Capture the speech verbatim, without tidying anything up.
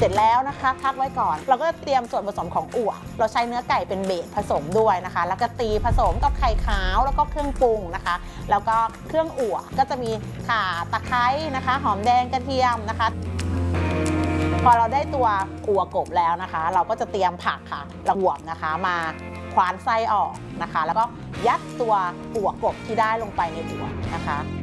เสร็จแล้วนะคะพักไว้ก่อนเราก็เตรียมส่วนผสมของอั่วเราใช้เนื้อไก่เป็นเบสผสมด้วยนะคะแล้วก็ตีผสมกับไข่ขาวแล้วก็เครื่องปรุงนะคะแล้วก็เครื่องอั่วก็จะมีข่าตะไคร้นะคะหอมแดงกระเทียมนะคะพอเราได้ตัวอั่วกบแล้วนะคะเราก็จะเตรียมผักค่ะระหวมนะคะมาควานไส้ออกนะคะแล้วก็ยัดตัวอั่วกบที่ได้ลงไปในอั่วนะคะ